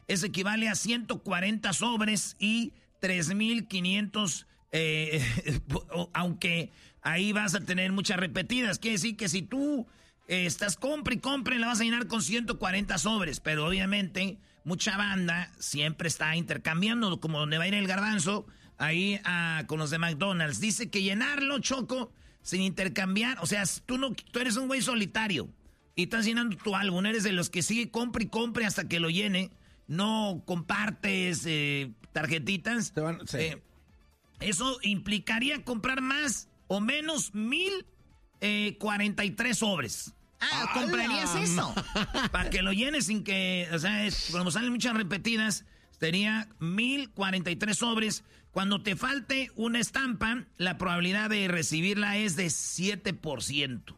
Eso equivale a 140 sobres y 3,500, aunque ahí vas a tener muchas repetidas. Quiere decir que si tú estás compra y compra, la vas a llenar con 140 sobres, pero obviamente mucha banda siempre está intercambiando, como donde va a ir el garbanzo, ahí con los de McDonald's. Dice que llenarlo, Choco, sin intercambiar, o sea, tú eres un güey solitario y estás llenando tu álbum, eres de los que sigue compra y compra hasta que lo llene, no compartes tarjetitas. Eso implicaría comprar más o menos 1,043 sobres. ¿Comprarías eso? Para que lo llenes sin que, o sea, como salen muchas repetidas, sería 1,043 sobres. Cuando te falte una estampa, la probabilidad de recibirla es de 7%.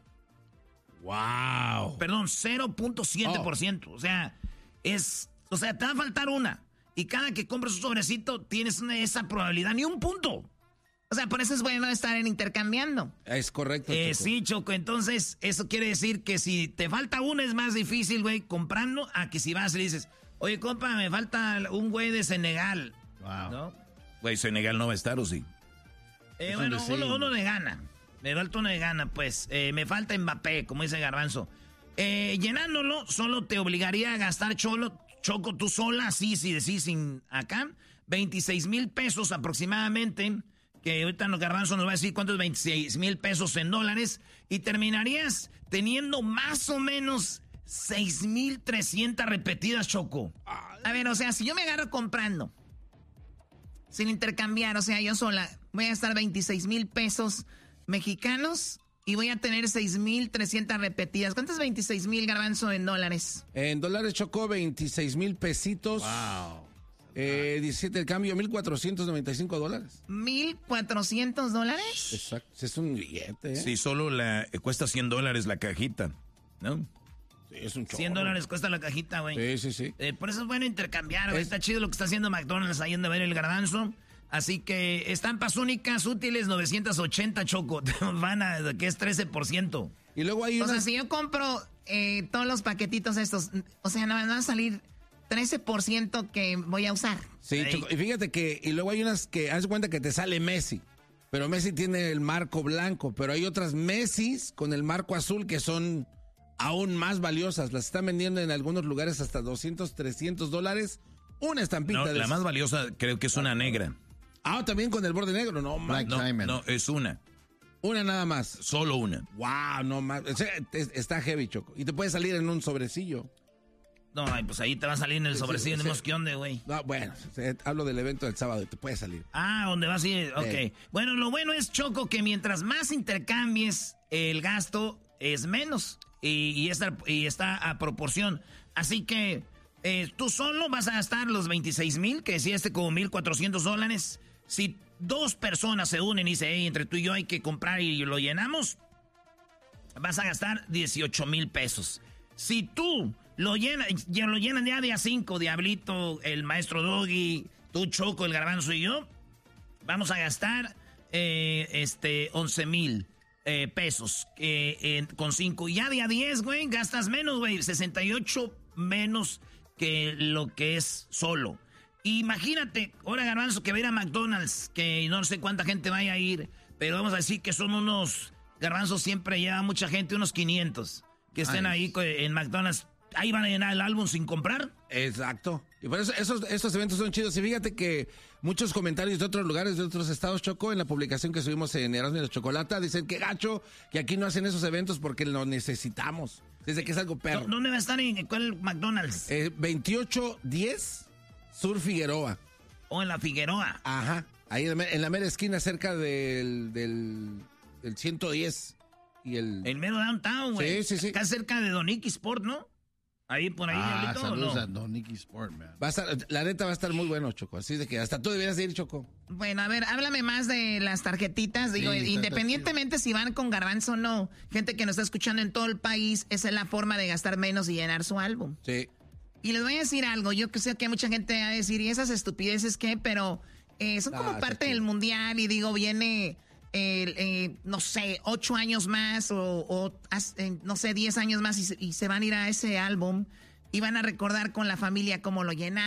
¡Wow! Perdón, 0.7%. O sea, te va a faltar una. Y cada que compras un sobrecito, tienes esa probabilidad, ni un punto. O sea, por eso es bueno estar intercambiando. Es correcto, Choco. Sí, Choco. Entonces, eso quiere decir que si te falta una es más difícil, güey, comprando, a que si vas y le dices, oye, compa, me falta un güey de Senegal. Wow. ¿No? Güey, Senegal no va a estar, ¿o sí? Bueno, uno de Ghana. Me falta uno de Ghana, pues. Me falta Mbappé, como dice Garbanzo. Llenándolo, solo te obligaría a gastar, Choco, tú sola, sí, decís sin acá, 26,000 pesos aproximadamente. Que ahorita los Garbanzos nos va a decir cuántos 26,000 pesos en dólares. Y terminarías teniendo más o menos 6,300 repetidas, Choco. A ver, o sea, si yo me agarro comprando, sin intercambiar, o sea, yo sola, voy a gastar 26,000 pesos mexicanos y voy a tener 6,300 repetidas. ¿Cuánto es 26,000, Garbanzo, en dólares? En dólares, Choco, 26,000 pesitos. Wow. 17 el cambio, $1,495. $1,400. Exacto, es un billete, ¿eh? Sí, solo cuesta $100 la cajita, ¿no? Sí, es un chorro. $100 cuesta la cajita, güey. Sí. Por eso es bueno intercambiar, güey. Está chido lo que está haciendo McDonald's ahí en de ver el Garbanzo. Así que estampas únicas, útiles, 980, Choco. Que es 13%. Y luego hay O sea, si yo compro todos los paquetitos estos, o sea, no van a salir 13% que voy a usar. Sí, Choco, y fíjate que, y luego hay unas que, haz de cuenta que te sale Messi, pero Messi tiene el marco blanco, pero hay otras Messis con el marco azul que son aún más valiosas. Las están vendiendo en algunos lugares hasta $200, $300. Una estampita No, de la esas. más valiosa creo que es una negra. También con el borde negro, no, man. No, es una. Una nada más. Solo una. Wow, no más. O sea, está heavy, Choco. Y te puede salir en un sobrecillo. No, pues ahí te va a salir en el sobrecillo de mosquión de, güey. No, bueno, hablo del evento del sábado y te puede salir. ¿Dónde vas a ir? Ok. Bueno, lo bueno es, Choco, que mientras más intercambies, el gasto es menos. Y está a proporción. Así que tú solo vas a gastar los 26,000, que decía como $1,400. Si dos personas se unen y dicen, hey, entre tú y yo hay que comprar y lo llenamos, vas a gastar 18,000 pesos. Si tú lo llenas ya día 5, Diablito, el maestro Doggy, tú, Choco, el Garbanzo y yo, vamos a gastar 11,000 pesos con 5. Y ya día 10, güey, gastas menos, güey, 68 menos que lo que es solo. Imagínate, ahora Garbanzo, que va a ir a McDonald's, que no sé cuánta gente vaya a ir, pero vamos a decir que son unos, Garbanzo siempre lleva mucha gente, unos 500, que estén ahí en McDonald's. Ahí van a llenar el álbum sin comprar. Exacto. Y por eso esos eventos son chidos. Y fíjate que muchos comentarios de otros lugares, de otros estados, Choco, en la publicación que subimos en Erasmo y la Chocolata, dicen que gacho, que aquí no hacen esos eventos porque lo necesitamos. Desde que es algo perro. ¿Dónde va a estar? ¿En cuál McDonald's? 2810 Sur Figueroa. En la Figueroa. Ajá. Ahí en la mera esquina, cerca del 110. Y el mero downtown, güey. Sí. Acá cerca de Don Nicky Sport, ¿no? Ahí por ahí, Diablito, saludos ¿no? a Don Nicky Sport, man. Va a estar, la neta va a estar muy bueno, Choco. Así de que hasta tú deberías de ir, Choco. Bueno, a ver, háblame más de las tarjetitas. Digo, Sí, independientemente si van con Garbanzo o no, gente que nos está escuchando en todo el país, esa es la forma de gastar menos y llenar su álbum. Sí. Y les voy a decir algo, yo que sé que mucha gente va a decir, ¿y esas estupideces qué? Pero son como parte del mundial y digo, viene, no sé, 8 años más o no sé, 10 años más y se van a ir a ese álbum y van a recordar con la familia cómo lo llenaron.